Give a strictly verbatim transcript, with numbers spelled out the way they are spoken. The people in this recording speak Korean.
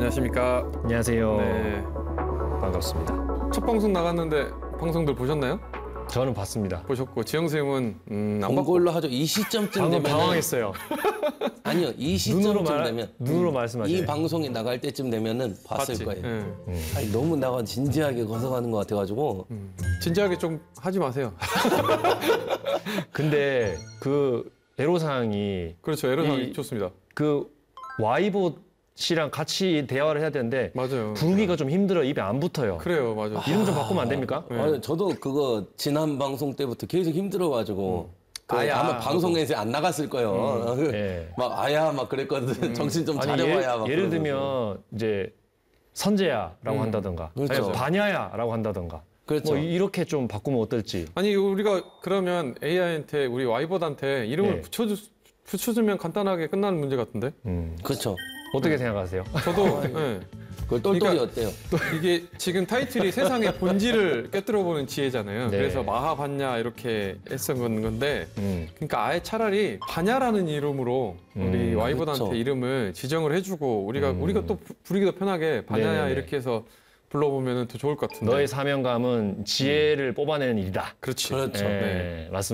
안녕하십니까. 안녕하세요. 네. 반갑습니다. 첫 방송 나갔는데 방송들 보셨나요? 저는 봤습니다. 보셨고 지영 쌤은 음, 안 본 봤고. 걸로 하죠. 이 시점쯤 방금 되면 당황했어요. 아니요, 이 눈으로 시점쯤 말 되면 눈으로 음, 말씀하세요. 이 방송이 나갈 때쯤 되면은 봤을 봤지. 거예요. 예. 아니, 너무 나가 진지하게 거서가는 것 같아가지고 음. 진지하게 좀 하지 마세요. 근데 그 애로사항이 그렇죠. 에러상이 이- 좋습니다. 그 와이봇 씨랑 같이 대화를 해야 되는데 맞아요. 부르기가 좀 힘들어. 입에 안 붙어요. 그래요, 맞아요. 이름 좀 바꾸면 안 됩니까? 네. 아니, 저도 그거 지난 방송 때부터 계속 힘들어가지고 그 아야 아마 하고. 방송에서 안 나갔을 거예요. 예. 막 아야 막 그랬거든. 정신 좀 아니 차려봐야 예, 막 예를 그러면서. 들면 이제 선재야라고 한다던가, 그렇죠. 아니면 반야야라고 한다던가. 그렇죠. 뭐 이렇게 좀 바꾸면 어떨지. 아니 우리가 그러면 에이아이한테 우리 와이봇한테 이름을 네. 붙여주, 붙여주면 간단하게 끝나는 문제 같은데? 음. 그렇죠. 어떻게 생각하세요? 저도 예. 그걸 똘똘이 그러니까- 어때요? 이게 지금 타이틀이 세상의 본질을 꿰뚫어보는 지혜잖아요. 네. 그래서 마하반야 이렇게 했던 건데 음. 그러니까 아예 차라리 반야라는 이름으로 우리 음, 와이봇한테 그렇죠. 이름을 지정을 해주고 우리가 음. 우리가 또 부- 부르기 더 편하게 반야야 네네네. 이렇게 해서 불러보면 더 좋을 것 같은데. 너의 사명감은 지혜를 뽑아내는 일이다. 그렇지. 그렇죠. 예, 네. 맞습니다.